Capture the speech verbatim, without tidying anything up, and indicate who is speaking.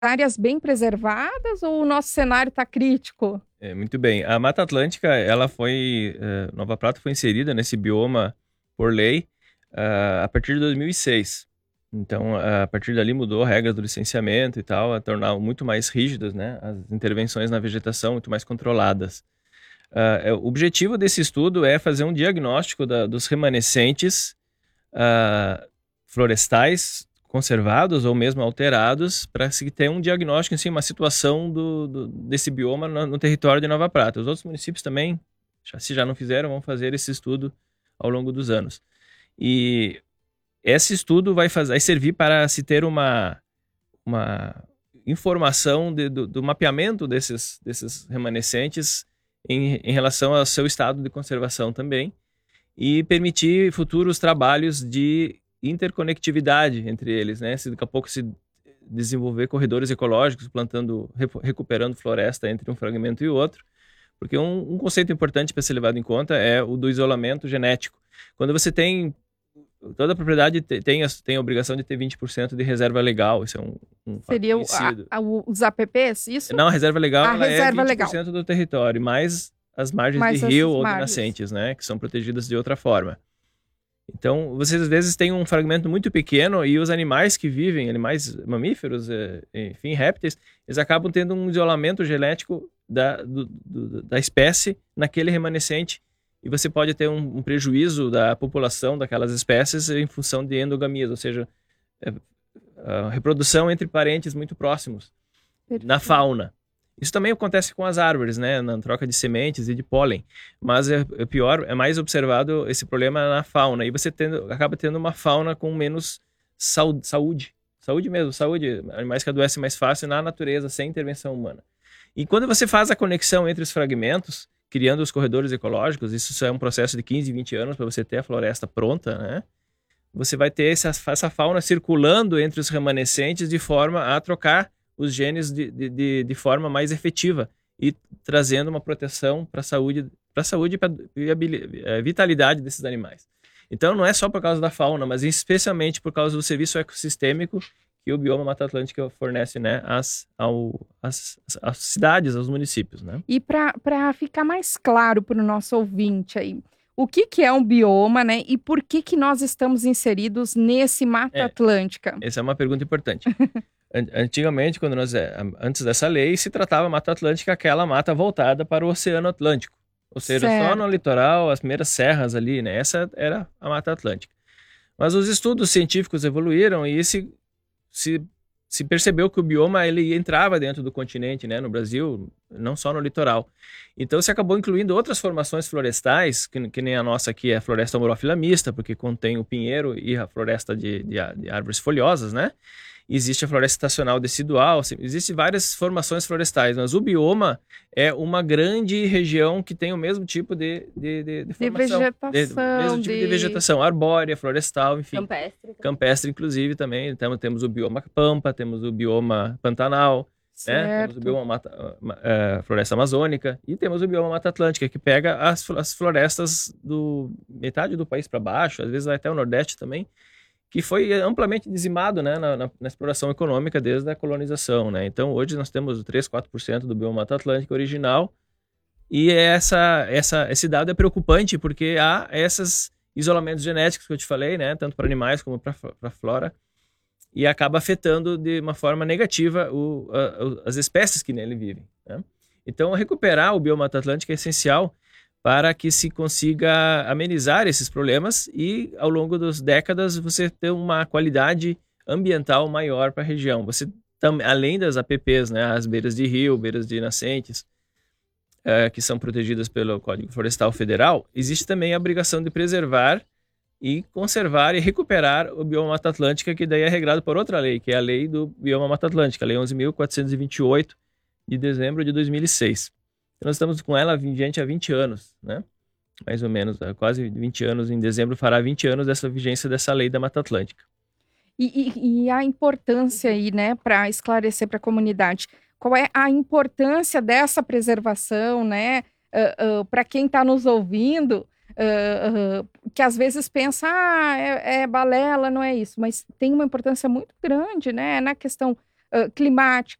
Speaker 1: áreas bem preservadas ou o nosso cenário está crítico?
Speaker 2: É, muito bem. A Mata Atlântica, ela foi, uh, Nova Prata foi inserida nesse bioma por lei uh, a partir de dois mil e seis. Então, uh, a partir dali mudou a regra do licenciamento e tal, a tornar muito mais rígidas, né, as intervenções na vegetação, muito mais controladas. Uh, o objetivo desse estudo é fazer um diagnóstico da, dos remanescentes uh, florestais conservados ou mesmo alterados, para se ter um diagnóstico, assim, uma situação do, do, desse bioma no, no território de Nova Prata. Os outros municípios também, já, se já não fizeram, vão fazer esse estudo ao longo dos anos. E esse estudo vai, fazer, vai servir para se ter uma, uma informação de, do, do mapeamento desses, desses remanescentes em, em relação ao seu estado de conservação também, e permitir futuros trabalhos de interconectividade entre eles, né? Se daqui a pouco se desenvolver corredores ecológicos, plantando, recuperando floresta entre um fragmento e outro, porque um, um conceito importante para ser levado em conta é o do isolamento genético. Quando você tem, toda a propriedade tem a, tem a obrigação de ter vinte por cento de reserva legal, isso é um, um
Speaker 1: Seria o, a, a, os A P Ps, isso?
Speaker 2: Não, a reserva legal,
Speaker 1: a
Speaker 2: ela
Speaker 1: reserva
Speaker 2: é vinte por cento
Speaker 1: legal
Speaker 2: do território, mais as margens
Speaker 1: mais
Speaker 2: de rio ou
Speaker 1: margens.
Speaker 2: de nascentes, né, que são protegidas de outra forma. Então, vocês às vezes têm um fragmento muito pequeno e os animais que vivem, animais mamíferos, enfim, répteis, eles acabam tendo um isolamento genético da, do, do, da espécie naquele remanescente, e você pode ter um, um prejuízo da população daquelas espécies em função de endogamias, ou seja, a reprodução entre parentes muito próximos. Perfeito. Na fauna. Isso também acontece com as árvores, né, na troca de sementes e de pólen, mas é, é pior, é mais observado esse problema na fauna, e você tendo, acaba tendo uma fauna com menos saúde, saúde, saúde mesmo, saúde, animais que adoecem mais fácil na natureza, sem intervenção humana. E quando você faz a conexão entre os fragmentos, criando os corredores ecológicos, isso é um processo de quinze, vinte anos para você ter a floresta pronta, né, você vai ter essa, essa fauna circulando entre os remanescentes de forma a trocar os genes de, de, de forma mais efetiva e trazendo uma proteção para a saúde, para a saúde e a vitalidade desses animais. Então não é só por causa da fauna, mas especialmente por causa do serviço ecossistêmico que o bioma Mata Atlântica fornece, né, às, ao, às, às cidades, aos municípios, né?
Speaker 1: E para ficar mais claro para o nosso ouvinte aí, o que, que é um bioma, né? E por que, que nós estamos inseridos nesse Mata
Speaker 2: é,
Speaker 1: Atlântica?
Speaker 2: Essa é uma pergunta importante. Antigamente, quando nós, antes dessa lei, se tratava a Mata Atlântica aquela mata voltada para o Oceano Atlântico. Ou seja, certo. Só no litoral, as primeiras serras ali, né? Essa era a Mata Atlântica. Mas os estudos científicos evoluíram e se, se, se percebeu que o bioma ele entrava dentro do continente, né? No Brasil, não só no litoral. Então se acabou incluindo outras formações florestais, que, que nem a nossa aqui é a floresta omorófila mista, porque contém o pinheiro e a floresta de, de, de árvores folhosas, né? Existe a floresta estacional decidual, existem várias formações florestais, mas o bioma é uma grande região que tem o mesmo tipo de, de, de, de formação.
Speaker 1: De vegetação.
Speaker 2: De, mesmo tipo de... de vegetação, arbórea, florestal, enfim.
Speaker 3: Campestre.
Speaker 2: Campestre, inclusive, também. Então, temos o bioma pampa, temos o bioma pantanal, né? Temos o bioma mata, uh, floresta amazônica e temos o bioma Mata Atlântica, que pega as, as florestas do metade do país para baixo, às vezes vai até o Nordeste também, que foi amplamente dizimado, né, na, na, na exploração econômica desde a colonização, né? Então, hoje nós temos três, quatro por cento do bioma Mata Atlântica original, e essa, essa, esse dado é preocupante porque há esses isolamentos genéticos que eu te falei, né, tanto para animais como para a flora, e acaba afetando de uma forma negativa o, a, as espécies que nele vivem, né? Então, recuperar o bioma Mata Atlântica é essencial para que se consiga amenizar esses problemas e, ao longo das décadas, você ter uma qualidade ambiental maior para a região. Você, além das A P Ps, né, as beiras de rio, beiras de nascentes, é, que são protegidas pelo Código Florestal Federal, existe também a obrigação de preservar e conservar e recuperar o bioma Mata Atlântica, que daí é regrado por outra lei, que é a lei do bioma Mata Atlântica, a lei onze mil quatrocentos e vinte e oito, de dezembro de dois mil e seis. Nós estamos com ela vigente há vinte anos, né? Mais ou menos, há quase vinte anos. Em dezembro fará vinte anos dessa vigência dessa lei da Mata Atlântica.
Speaker 1: E, e, e a importância aí, né, para esclarecer para a comunidade, qual é a importância dessa preservação, né, uh, uh, para quem está nos ouvindo, uh, uh, que às vezes pensa, ah, é, é balela, não é isso, mas tem uma importância muito grande, né, na questão uh, climáticos,